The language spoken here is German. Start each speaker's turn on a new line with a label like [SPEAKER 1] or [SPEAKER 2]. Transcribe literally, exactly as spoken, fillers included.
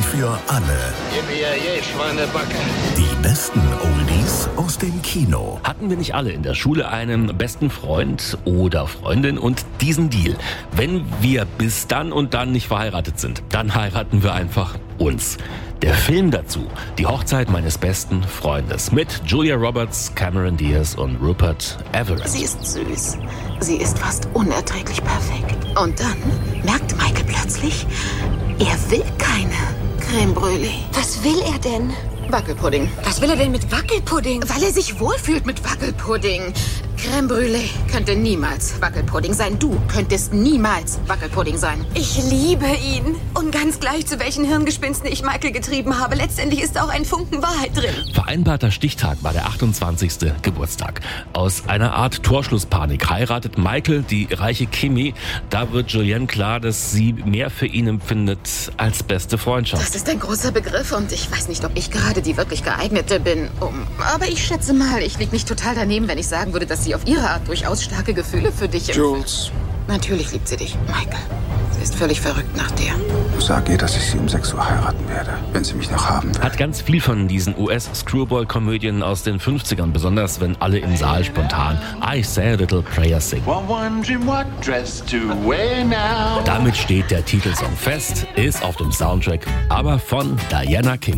[SPEAKER 1] für alle.
[SPEAKER 2] Yippie, Schweinebacke.
[SPEAKER 1] Die besten Oldies aus dem Kino.
[SPEAKER 3] Hatten wir nicht alle in der Schule einen besten Freund oder Freundin und diesen Deal? Wenn wir bis dann und dann nicht verheiratet sind, dann heiraten wir einfach uns. Der Film dazu, die Hochzeit meines besten Freundes mit Julia Roberts, Cameron Diaz und Rupert Everett.
[SPEAKER 4] Sie ist süß. Sie ist fast unerträglich perfekt. Und dann merkt Michael plötzlich, er will keine Crème Brûlée.
[SPEAKER 5] Was will er denn?
[SPEAKER 4] Wackelpudding.
[SPEAKER 5] Was will er denn mit Wackelpudding?
[SPEAKER 4] Weil er sich wohlfühlt mit Wackelpudding. Crème Brûlée könnte niemals Wackelpudding sein. Du könntest niemals Wackelpudding sein.
[SPEAKER 5] Ich liebe ihn. Und ganz gleich, zu welchen Hirngespinsten ich Michael getrieben habe, letztendlich ist auch ein Funken Wahrheit drin.
[SPEAKER 3] Vereinbarter Stichtag war der achtundzwanzigste Geburtstag. Aus einer Art Torschlusspanik heiratet Michael die reiche Kimi. Da wird Julianne klar, dass sie mehr für ihn empfindet als beste Freundschaft.
[SPEAKER 4] Das ist ein großer Begriff und ich weiß nicht, ob ich gerade die wirklich geeignete bin. Um, aber ich schätze mal, ich liege nicht total daneben, wenn ich sagen würde, dass sie auf ihre Art durchaus starke Gefühle für dich empfindet.
[SPEAKER 6] Jules.
[SPEAKER 4] Natürlich liebt sie dich, Michael. Sie ist völlig verrückt nach dir.
[SPEAKER 6] Sag ihr, dass ich sie um sechs Uhr heiraten werde, wenn sie mich noch haben will.
[SPEAKER 3] Hat ganz viel von diesen U S-Screwball-Komödien aus den fünfzigern, besonders wenn alle im Saal spontan I Say a Little Prayer singen. Damit steht der Titelsong fest, ist auf dem Soundtrack, aber von Diana King.